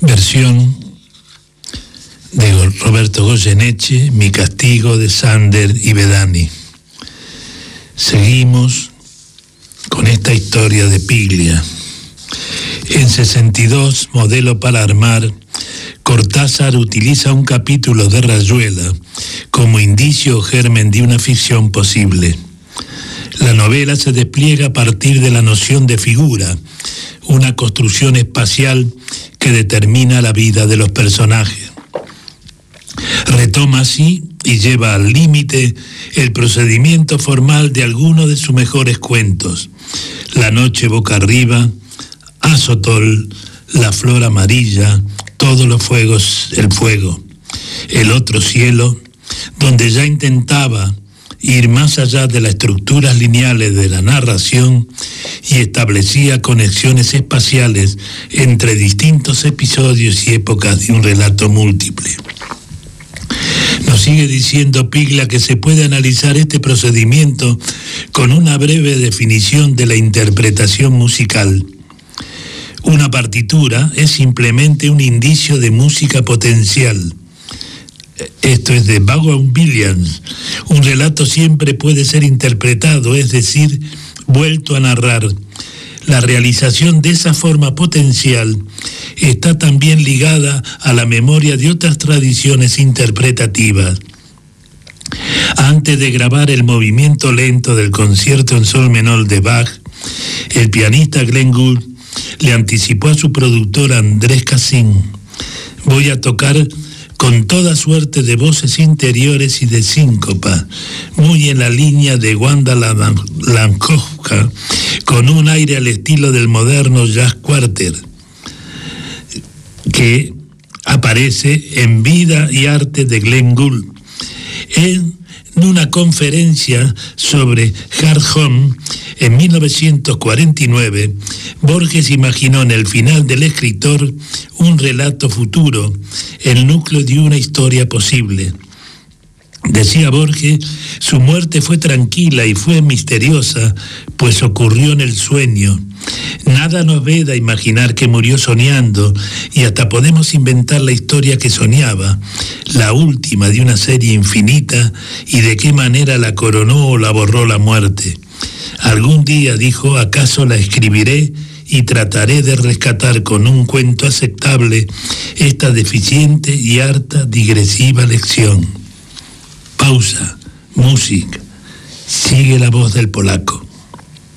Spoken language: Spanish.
Versión de Roberto Goyeneche, Mi castigo, de Sander y Bedani. Seguimos con esta historia de Piglia. En 62, Modelo para armar, Cortázar utiliza un capítulo de Rayuela como indicio o germen de una ficción posible. La novela se despliega a partir de la noción de figura, una construcción espacial que determina la vida de los personajes. Retoma así y lleva al límite el procedimiento formal de algunos de sus mejores cuentos: La noche boca arriba, Azotol, La flor amarilla, Todos los fuegos, el fuego, El otro cielo, donde ya intentaba ir más allá de las estructuras lineales de la narración y establecía conexiones espaciales entre distintos episodios y épocas de un relato múltiple. Nos sigue diciendo Piglia que se puede analizar este procedimiento con una breve definición de la interpretación musical. Una partitura es simplemente un indicio de música potencial. Esto es de Vaughan Williams. Un relato siempre puede ser interpretado, es decir, vuelto a narrar. La realización de esa forma potencial está también ligada a la memoria de otras tradiciones interpretativas. Antes de grabar el movimiento lento del concierto en sol menor de Bach, el pianista Glenn Gould le anticipó a su productor Andrés Cassin: voy a tocar con toda suerte de voces interiores y de síncopa, muy en la línea de Wanda Lankowska, con un aire al estilo del moderno jazz quartet, que aparece en Vida y arte de Glenn Gould. En una conferencia sobre Hard Home en 1949, Borges imaginó en el final del escritor un relato futuro, el núcleo de una historia posible. Decía Borges, su muerte fue tranquila y fue misteriosa, pues ocurrió en el sueño. Nada nos veda imaginar que murió soñando, y hasta podemos inventar la historia que soñaba, la última de una serie infinita, y de qué manera la coronó o la borró la muerte. Algún día, dijo, acaso la escribiré y trataré de rescatar con un cuento aceptable esta deficiente y harta digresiva lección. Pausa, música, sigue la voz del polaco.